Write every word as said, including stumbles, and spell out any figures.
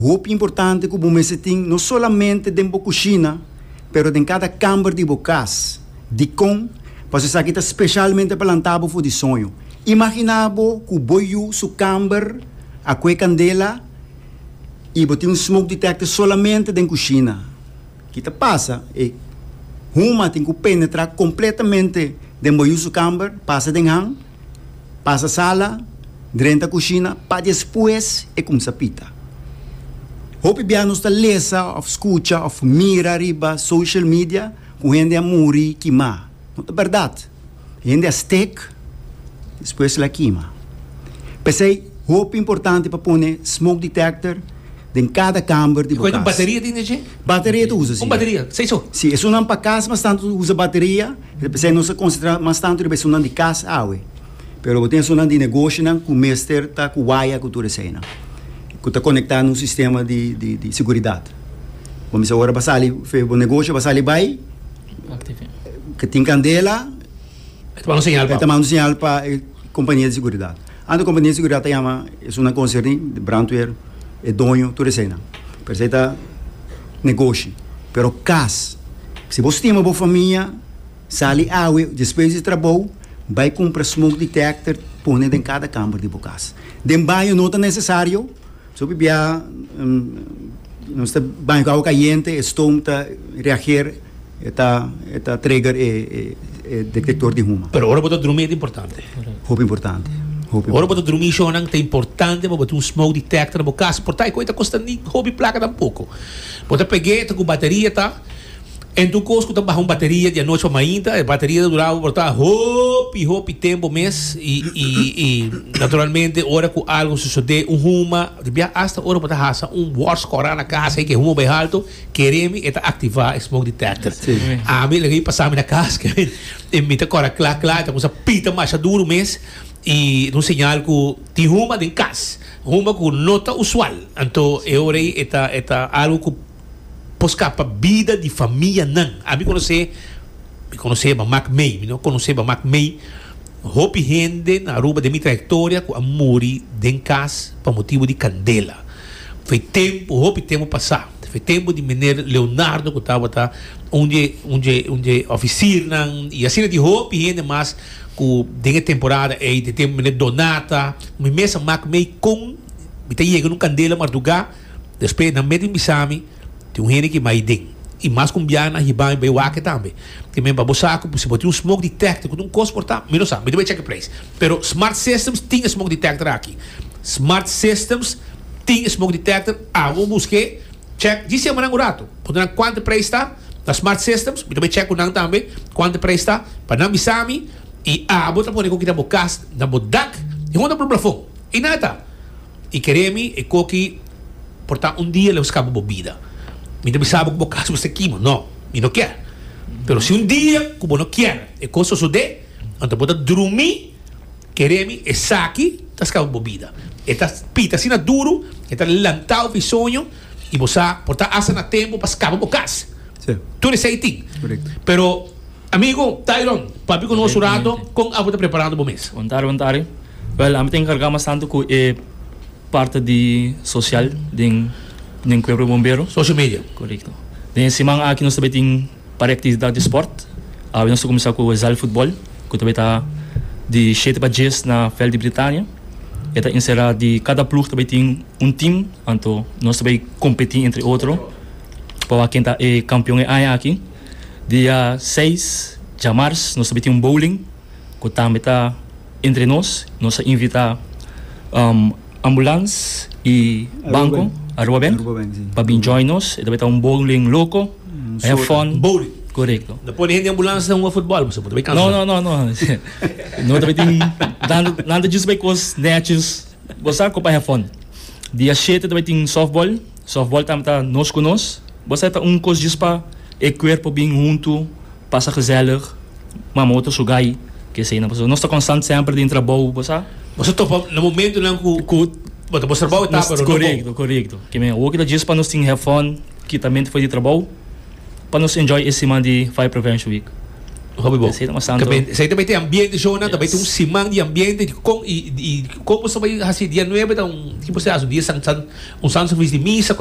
O importante que você tem não somente dentro da cozinha, mas em cada câmara de bocas, de com, para você aqui especialmente plantado para o sonho. Imaginabo que o boio su câmara, a cueca candela, e botar um smoke detector somente dentro da cozinha. O que passa é uma tem que penetrar completamente dentro do câmara, passa dentro passa a sala, dentro da cozinha, para depois é como se pita. Hope bia nos lesa, of escuta, of mira riba, social media, com gente a muri, queima. Não é verdade. Gente a steak, depois la queima. Pensei, hope importante para pôr smoke detector em cada câmara de boca. Qual é a bateria de energia? Bateria tu usa, sim. Uma bateria, sei só. Sim, é uma para casa, mas tanto usa bateria, pensei não se considera, mas tanto é uma de casa, ah, ué. Pero tem uma de negócio, com o mestre, tá com o wire, com tudo isso aí, que está conectado num sistema de, de, de segurança. Vamos dizer, agora, basali, fez o negócio, basali vai, que tem candela, é tomar um sinal para tomar um sinal para a companhia de segurança. A companhia de segurança chama, é uma concerta de brandwear, é dono, tudo isso aí. Percebe, negócio. Pero caso, se você tem uma boa família, sali água, despesa de trabalho, vai comprar smoke detector, põe em cada câmara de bocas. De banho não é necessário, so bibia não está banho com água quente, estômago está reagir, está está trigger e detector de huma. Pero agora botar dormir é importante. Hope importante. Agora botar dormir só não é importante, mas botar um smoke detector na boca, portai coisa custa nem hobby placa tampouco. Botar peguei com bateria tá. Então, coisa que tá uma bateria de noite para ainda, a bateria durava botar hopi hopi tempo mês e, e, e naturalmente hora que algo sucede um ruma, devia hasta hora botar raça um watch corar na casa aí que ruma bem alto, queremos é ativar smoke detector. A mim liguei passar na casa que e me tá cora clá clá, tá com essa pita mais duro mês e um sinal que tem ruma de casa, ruma com nota usual. Então, eu orei eta eta algo que buscar para vida de família não. A mim conhecer, me conhecer a Mac May, me não conhecer a Mac May. Hope gente na rua de minha trajetória com a morrer de casa por motivo de candela. Foi tempo, hope tempo passar. Foi tempo de menino Leonardo que estava tá onde onde onde oficina e assim de hope gente mais com de temporada aí de tempo menino Donata, me mesa Mac May com me tá chegando candela madrugada, depois na meio de Misami tem um gente que vai dentro e mais com biana e vai bem o aqui também que mesmo para saco se botar um smoke detector com um costo portar menos sabe me deve check price pero smart systems tem smoke detector aqui smart systems tem smoke detector ah vou buscar check disse a manang urato podendo quanto preço está da smart systems me deve check o não também quanto preço está para não bisami e ah botar por com que da bocas da bodak e onde para o plafond e nada e queremos e coque portar um dia le escapa bebida. Me não sabe como caso você queima, não, me não quer. Pero se um dia como não quer, é coisa sucede, então pode dormir, queremos é saque, tá escapa bebida. Está pita assim duro, está lentado o sonho e você portar asa na tempo para escapar do caso. Tudo isso aí tem. Pero amigo Tyron, papi com nosso lado, com a você preparando o mês. Vontade, vontade. Well, a mim tem que carregar bastante com é parte de social, de nem Cuerpo Bombeiro. Social media. Correto. Den simang aqui nós também tem para atividade de esporte. Ah, nós começamos com o Zal Futebol, que também está de sete para dez na Fel de Britânia. Eta encerrado de cada clube também tem um time, então nós também competimos entre outros. Para quem está é campeão é aqui. Dia seis de março nós também tem um bowling, que também está entre nós. Nós invita um, ambulância e banco. Aruba Ben, para vir join nós, e também está um bowling louco, é fun. Bowling. Correto. Depois de ambulância não é futebol, você pode não, não, não, não. Não também tem nada disso bem com os netos, você acompanha fun. Dia sete também tem softball, softball também está nós com nós. Você está um coisa disso para o corpo bem junto, passa gezellig, mas outro sugai, que sei não, nós está constante sempre dentro do trabalho, você. Você topa no momento não com Bota você trabalho tá para correto, correto. Que me o que da diz para nós tem have fun, que também foi de trabalho, para nós enjoy esse semana de Fire Prevention Week. Hobby bom. Sei mas tanto. Sei também tem ambiente zona, Yes. também tem um simang de ambiente de com e e como você vai assim dia nueve então tipo você acha dia san san um santo de missa